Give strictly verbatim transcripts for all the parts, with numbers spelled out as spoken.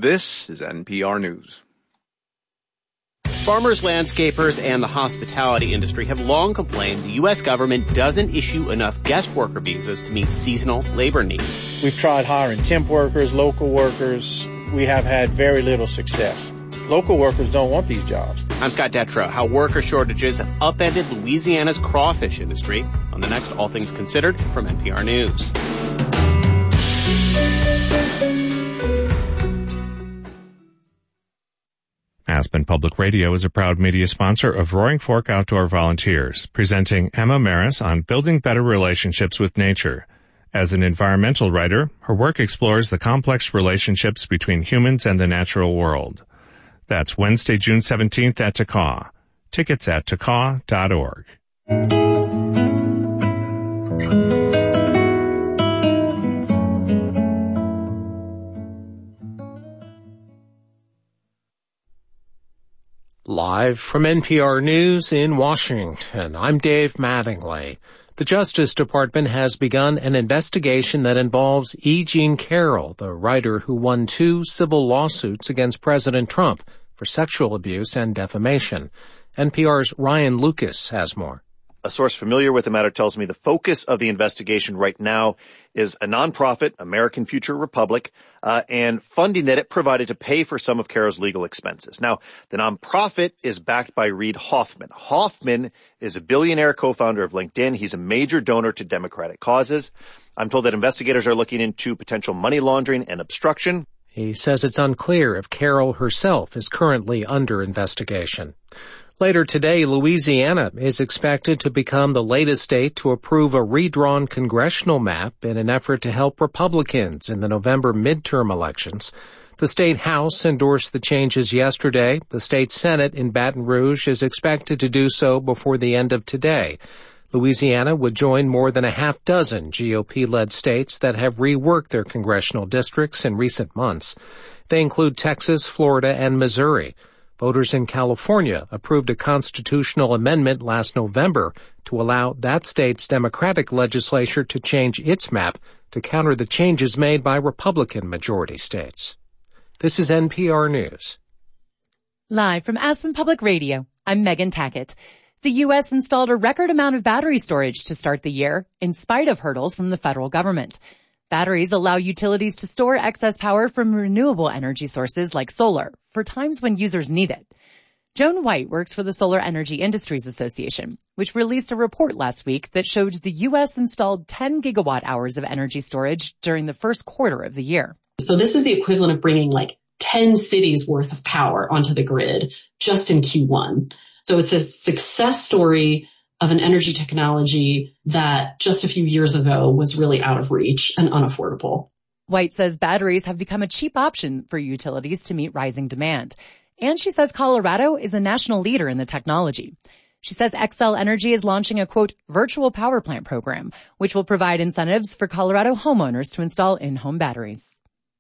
This is N P R News. Farmers, landscapers, and the hospitality industry have long complained the U S government doesn't issue enough guest worker visas to meet seasonal labor needs. We've tried hiring temp workers, local workers. We have had very little success. Local workers don't want these jobs. I'm Scott Detrow. How worker shortages have upended Louisiana's crawfish industry on the next All Things Considered from N P R News. Aspen Public Radio is a proud media sponsor of Roaring Fork Outdoor Volunteers, presenting Emma Maris on building better relationships with nature. As an environmental writer, her work explores the complex relationships between humans and the natural world. That's Wednesday, June seventeenth at Takaw. Tickets at takaw dot org. Live from N P R News in Washington, I'm Dave Mattingly. The Justice Department has begun an investigation that involves E. Jean Carroll, the writer who won two civil lawsuits against President Trump for sexual abuse and defamation. N P R's Ryan Lucas has more. A source familiar with the matter tells me the focus of the investigation right now is a nonprofit, American Future Republic, uh, and funding that it provided to pay for some of Carroll's legal expenses. Now, the nonprofit is backed by Reid Hoffman. Hoffman is a billionaire co-founder of LinkedIn. He's a major donor to Democratic causes. I'm told that investigators are looking into potential money laundering and obstruction. He says it's unclear if Carroll herself is currently under investigation. Later today, Louisiana is expected to become the latest state to approve a redrawn congressional map in an effort to help Republicans in the November midterm elections. The state House endorsed the changes yesterday. The state Senate in Baton Rouge is expected to do so before the end of today. Louisiana would join more than a half dozen G O P-led states that have reworked their congressional districts in recent months. They include Texas, Florida, and Missouri. Voters in California approved a constitutional amendment last November to allow that state's Democratic legislature to change its map to counter the changes made by Republican majority states. This is N P R News. Live from Aspen Public Radio, I'm Megan Tackett. The U S installed a record amount of battery storage to start the year, in spite of hurdles from the federal government. Batteries allow utilities to store excess power from renewable energy sources like solar for times when users need it. Joan White works for the Solar Energy Industries Association, which released a report last week that showed the U S installed ten gigawatt hours of energy storage during the first quarter of the year. So this is the equivalent of bringing like ten cities worth of power onto the grid just in Q one. So it's a success story of an energy technology that just a few years ago was really out of reach and unaffordable. White says batteries have become a cheap option for utilities to meet rising demand. And she says Colorado is a national leader in the technology. She says Xcel Energy is launching a, quote, virtual power plant program, which will provide incentives for Colorado homeowners to install in-home batteries.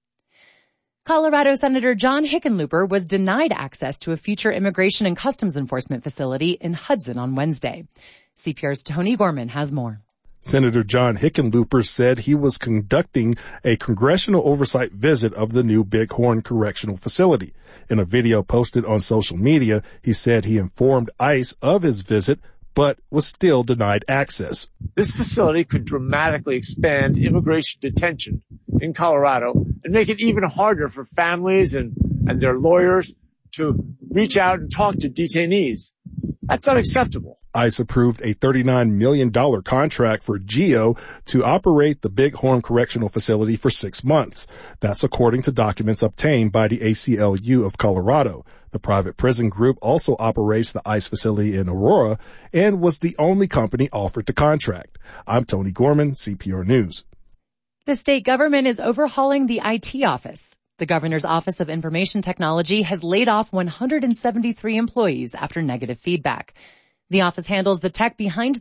Colorado Senator John Hickenlooper was denied access to a future Immigration and Customs Enforcement facility in Hudson on Wednesday. C P R's Tony Gorman has more. Senator John Hickenlooper said he was conducting a congressional oversight visit of the new Bighorn Correctional Facility. In a video posted on social media, he said he informed ICE of his visit, but was still denied access. This facility could dramatically expand immigration detention in Colorado and make it even harder for families and, and their lawyers to reach out and talk to detainees. That's unacceptable. ICE approved a thirty-nine million dollars contract for GEO to operate the Bighorn Correctional Facility for six months. That's according to documents obtained by the A C L U of Colorado. The private prison group also operates the ICE facility in Aurora and was the only company offered the contract. I'm Tony Gorman, C P R News. The state government is overhauling the I T office. The governor's Office of Information Technology has laid off one hundred seventy-three employees after negative feedback. The office handles the tech behind